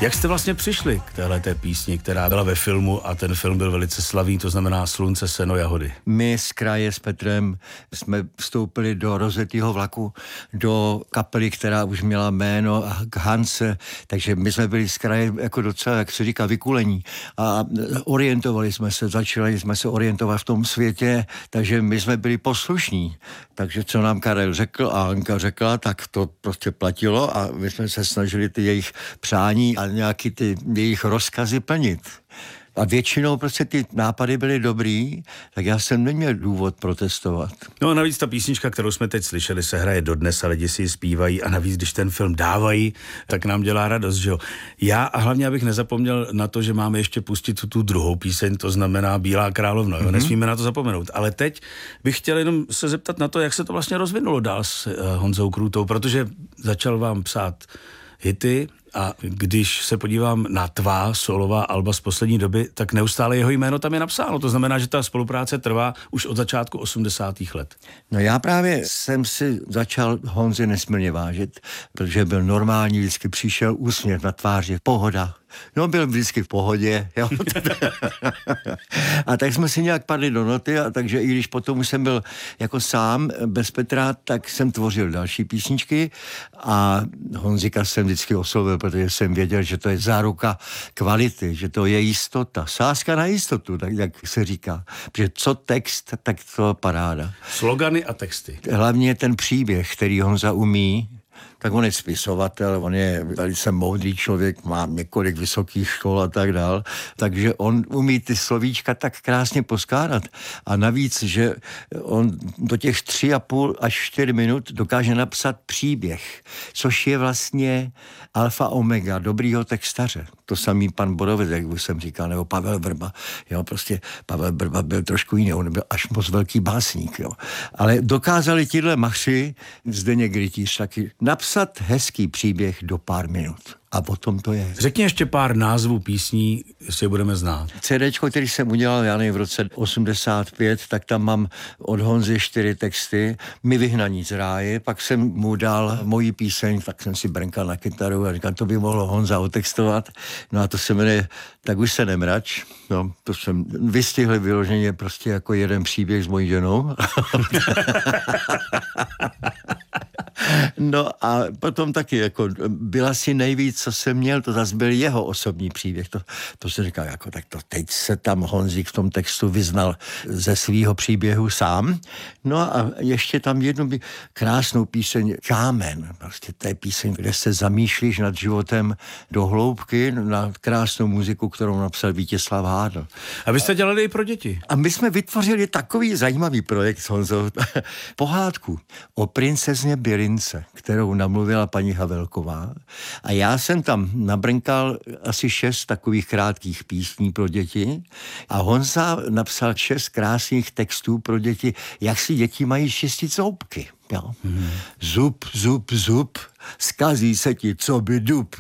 Jak jste vlastně přišli k téhleté písni, která byla ve filmu a ten film byl velice slavný, to znamená Slunce, seno, jahody? My z kraje s Petrem jsme vstoupili do rozjetého vlaku, do kapely, která už měla jméno Hanse, takže my jsme byli z kraje jako docela, jak se říká, vykulení a orientovali jsme se, začali jsme se orientovat v tom světě, takže my jsme byli poslušní. Takže co nám Karel řekl a Anka řekla, tak to prostě platilo a my jsme se snažili ty jejich přání a nějaký ty jejich rozkazy plnit. A většinou prostě ty nápady byly dobrý, tak já jsem neměl důvod protestovat. No a navíc ta písnička, kterou jsme teď slyšeli, se hraje dodnes a lidi si ji zpívají a navíc, když ten film dávají, tak nám dělá radost, že jo. Já a hlavně, abych nezapomněl na to, že máme ještě pustit tu druhou píseň, to znamená Bílá královna, jo? Nesmíme na to zapomenout. Ale teď bych chtěl jenom se zeptat na to, jak se to vlastně rozvinulo dál s Honzou Krůtou, protože začal vám psát hity, a když se podívám na tvá solová alba z poslední doby, tak neustále jeho jméno tam je napsáno. To znamená, že ta spolupráce trvá už od začátku 80. let. No já právě jsem si začal Honzi nesmírně vážit, protože byl normální, vždycky přišel úsměv na tváři, pohoda. No, byl vždycky v pohodě, jo. A tak jsme si nějak padli do noty, a takže i když potom už jsem byl jako sám, bez Petra, tak jsem tvořil další písničky a Honzika jsem vždycky oslovil, protože jsem věděl, že to je záruka kvality, že to je jistota, sázka na jistotu, tak jak se říká. Protože co text, tak to paráda. Slogany a texty. Hlavně ten příběh, který Honza umí, tak on je spisovatel, on je velice moudrý člověk, má několik vysokých škol a tak dál, takže on umí ty slovíčka tak krásně poskládat. A navíc, že on do těch 3,5 až 4 minut dokáže napsat příběh, což je vlastně alfa omega dobrýho textaře. To samý pan Borovec, jak už jsem říkal, nebo Pavel Vrba. Jo, prostě Pavel Vrba byl trošku jiný, on byl až moc velký básník. Jo. Ale dokázali tihle machři, Zdeněk Rytíř taky, napsat hezký příběh do pár minut. A potom to je. Řekni ještě pár názvů písní, jestli je budeme znát. CDčko, který jsem udělal, já nevím, v roce 85, tak tam mám od Honzy 4 texty, My vyhnaní z ráje, pak jsem mu dal moji píseň, tak jsem si brnkal na kytaru a říkal, to by mohlo Honza otextovat. No a to se jmenuje Tak už se nemrač. No, to jsem vystihl vyloženě prostě jako jeden příběh s mojí ženou. No a potom taky jako byl asi nejvíc, co jsem měl, to zase byl jeho osobní příběh. To se říká, jako tak to teď se tam Honzík v tom textu vyznal ze svýho příběhu sám. No a ještě tam jednu krásnou píseň Kámen. Prostě to je píseň, kde se zamýšlíš nad životem do hloubky, na krásnou muziku, kterou napsal Vítězslav Hádl. A vy jste dělali i pro děti? A my jsme vytvořili takový zajímavý projekt s Honzou. Pohádku o princezně Birince, kterou namluvila paní Havelková. A já jsem tam nabrnkal asi 6 takových krátkých písní pro děti a Honza napsal 6 krásných textů pro děti, jak si děti mají čistit zoubky. Jo. Zub, zub, zub, zkazí se ti, co by dub.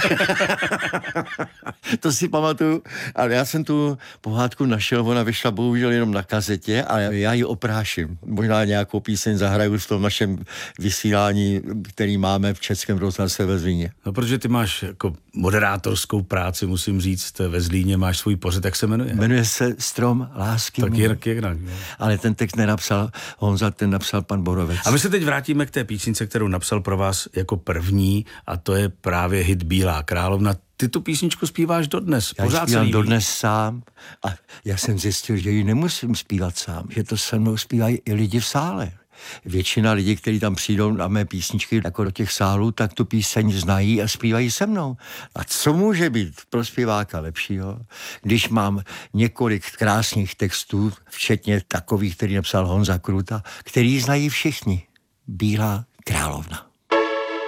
To si pamatuju, ale já jsem tu pohádku našel, ona vyšla bohužel jenom na kazetě a já ji opráším. Možná nějakou píseň zahraju v tom našem vysílání, který máme v Českém rozhlase ve Zlíně. No, protože ty máš jako moderátorskou práci, musím říct, ve Zlíně máš svůj pořad, jak se jmenuje? Jmenuje se Strom lásky. Tak jinak. Ale ten text nenapsal Honza, ten napsal pan Borovec. A my se teď vrátíme k té písnice, kterou napsal pro vás jako první, a to je právě hit Bílá královna. Ty tu písničku zpíváš dodnes. Já ji zpívám dodnes sám a já jsem zjistil, že ji nemusím zpívat sám, že to se mnou zpívají i lidi v sále. Většina lidí, kteří tam přijdou na mé písničky jako do těch sálů, tak tu píseň znají a zpívají se mnou. A co může být pro zpěváka lepšího, když mám několik krásných textů, včetně takových, který napsal Honza Krůta, který znají všichni. Bílá královna.